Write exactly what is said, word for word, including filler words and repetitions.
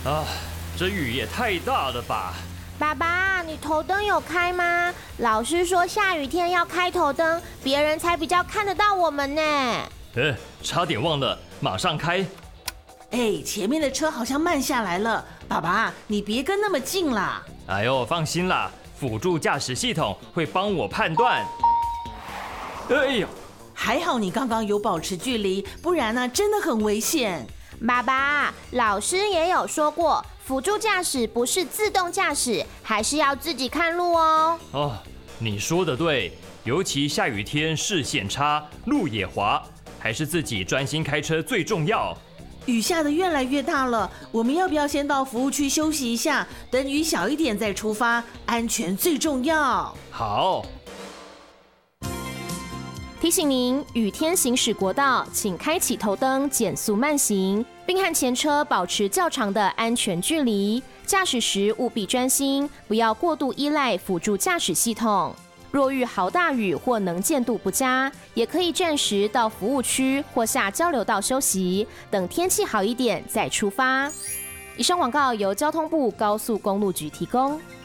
啊，这雨也太大了吧！ 爸爸，你头灯有开吗？老师说下雨天要开头灯，别人才比较看得到我们呢。 呃，差点忘了，马上开。 哎，前面的车好像慢下来了，爸爸，你别跟那么近啦。 哎呦，放心啦，辅助驾驶系统会帮我判断。哎呦， 还好你刚刚有保持距离，不然呢，真的很危险。 爸爸，老师也有说过，辅助驾驶不是自动驾驶，还是要自己看路哦。 哦，你说的对，尤其下雨天视线差，路也滑，还是自己专心开车最重要。 雨下得越来越大了，我们要不要先到服务区休息一下，等雨小一点再出发？安全最重要。 好。 提醒您，雨天行驶国道，请开启头灯，减速慢行，并和前车保持较长的安全距离。驾驶时务必专心，不要过度依赖辅助驾驶系统。若遇豪大雨或能见度不佳，也可以暂时到服务区或下交流道休息，等天气好一点再出发。以上广告由交通部高速公路局提供。